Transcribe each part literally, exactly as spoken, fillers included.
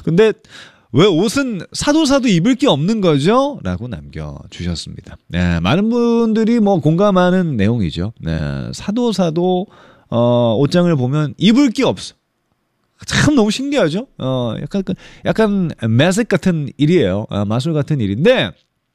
근데 왜 옷은 사도 사도 입을 게 없는 거죠? 라고 남겨주셨습니다. 네, 많은 분들이 뭐 공감하는 내용이죠. 네, 사도 사도 어, 옷장을 보면 입을 게 없어. 참 너무 신기하죠? 어, 약간, 약간 매색 같은 일이에요. 아, 마술 같은 일인데,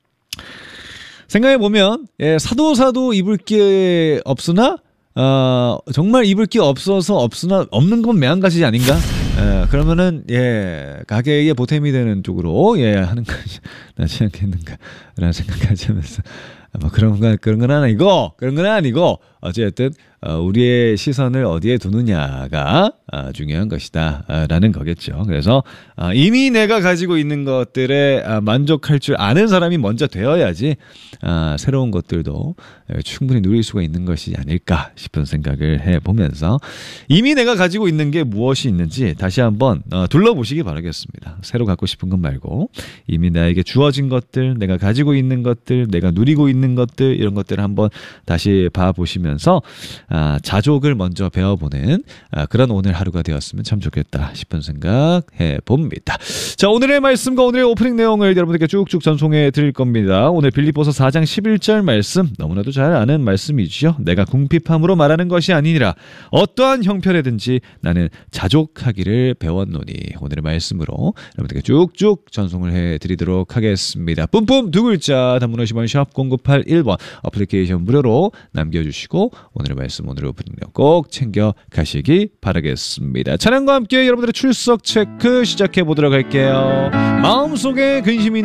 생각해보면, 예, 사도 사도 입을 게 없으나, 어, 정말 입을 게 없어서 없으나, 없는 건 매한가지 아닌가? 예, 그러면은, 예, 가게의 보탬이 되는 쪽으로, 예, 하는 것이 낫지 않겠는가? 라는 생각하지 않으면서, 뭐 그런 건, 그런 건 아니고, 그런 건 아니고, 어쨌든, 어, 우리의 시선을 어디에 두느냐가 아, 중요한 것이다 아, 라는 거겠죠. 그래서 아, 이미 내가 가지고 있는 것들에 아, 만족할 줄 아는 사람이 먼저 되어야지 아, 새로운 것들도 충분히 누릴 수가 있는 것이 아닐까 싶은 생각을 해보면서 이미 내가 가지고 있는 게 무엇이 있는지 다시 한번 어, 둘러보시기 바라겠습니다. 새로 갖고 싶은 것 말고 이미 나에게 주어진 것들, 내가 가지고 있는 것들, 내가 누리고 있는 것들 이런 것들을 한번 다시 봐보시면서 아, 자족을 먼저 배워보는 아, 그런 오늘 하루가 되었으면 참 좋겠다 싶은 생각 해봅니다. 자, 오늘의 말씀과 오늘의 오프닝 내용을 여러분들께 쭉쭉 전송해 드릴 겁니다. 오늘 빌립보서 사 장 십일 절 말씀 너무나도 잘 아는 말씀이죠. 내가 궁핍함으로 말하는 것이 아니니라 어떠한 형편에든지 나는 자족하기를 배웠노니 오늘의 말씀으로 여러분들께 쭉쭉 전송을 해드리도록 하겠습니다. 뿜뿜 두 글자 단문 오십 원 샵 공구팔일 번 어플리케이션 무료로 남겨주시고 오늘의 말씀 오늘의 오프닝 꼭 챙겨 가시기 바라겠습니다. 찬양과 함께 여러분들의 출석 체크 시작해 보도록 할게요. 마음속에 근심이